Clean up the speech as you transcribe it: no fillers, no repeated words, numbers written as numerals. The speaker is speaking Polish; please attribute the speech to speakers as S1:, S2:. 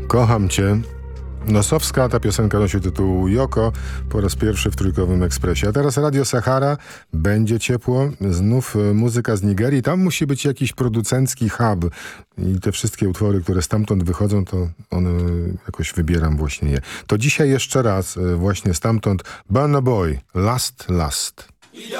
S1: Kocham cię. Nosowska, ta piosenka nosi tytuł Yoko, po raz pierwszy w Trójkowym Ekspresie. A teraz Radio Sahara, będzie ciepło, znów muzyka z Nigerii. Tam musi być jakiś producencki hub i te wszystkie utwory, które stamtąd wychodzą, to one jakoś wybieram właśnie je. To dzisiaj jeszcze raz właśnie stamtąd Burna Boy, Last.